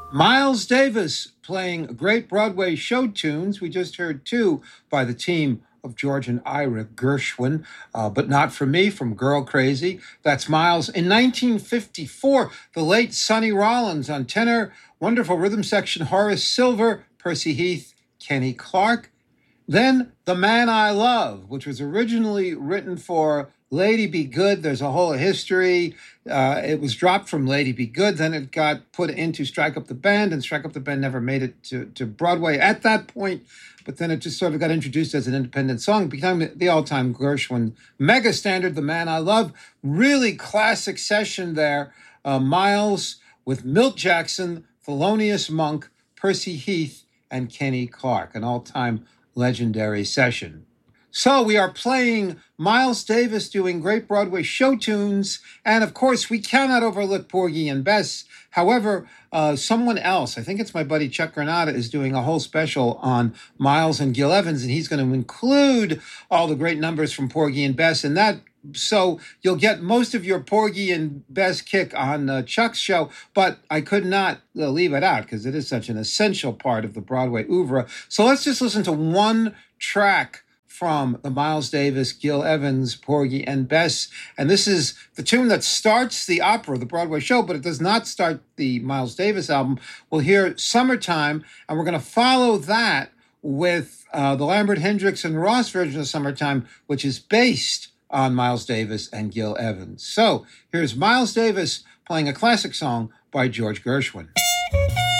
Miles Davis playing great Broadway show tunes. We just heard two by the team of George and Ira Gershwin, but Not For Me from Girl Crazy. That's Miles. In 1954, the late Sonny Rollins on tenor, wonderful rhythm section, Horace Silver, Percy Heath, Kenny Clark. Then The Man I Love, which was originally written for Lady Be Good. There's a whole history. It was dropped from Lady Be Good. Then it got put into Strike Up the Band, and Strike Up the Band never made it to Broadway at that point. But then it just sort of got introduced as an independent song, became the all-time Gershwin mega standard, The Man I Love. Really classic session there. Miles with Milt Jackson, Thelonious Monk, Percy Heath, and Kenny Clark, an all-time legendary session. So we are playing Miles Davis doing great Broadway show tunes. And of course, we cannot overlook Porgy and Bess. However, someone else, I think it's my buddy Chuck Granada, is doing a whole special on Miles and Gil Evans, and he's going to include all the great numbers from Porgy and Bess. And that, so you'll get most of your Porgy and Bess kick on Chuck's show, but I could not leave it out because it is such an essential part of the Broadway oeuvre. So let's just listen to one track from the Miles Davis, Gil Evans, Porgy and Bess. And this is the tune that starts the opera, the Broadway show, but it does not start the Miles Davis album. We'll hear Summertime, and we're going to follow that with the Lambert, Hendricks, and Ross version of Summertime, which is based on Miles Davis and Gil Evans. So here's Miles Davis playing a classic song by George Gershwin.